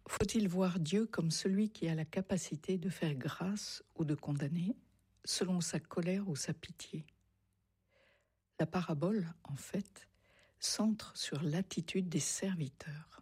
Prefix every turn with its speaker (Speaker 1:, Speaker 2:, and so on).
Speaker 1: Faut-il voir Dieu comme celui qui a la capacité de faire grâce ou de condamner, selon sa colère ou sa pitié? La parabole, en fait, centre sur l'attitude des serviteurs.